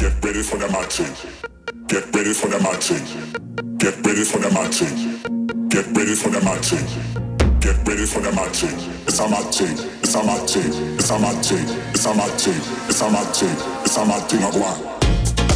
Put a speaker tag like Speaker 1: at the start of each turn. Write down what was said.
Speaker 1: Get ready for the marching. Get ready for the marching. Get ready for the marching. Get ready for the marching. Get ready for the marching. It's a marching. It's a marching. It's a marching. It's a marching. It's a marching. It's a marching of one.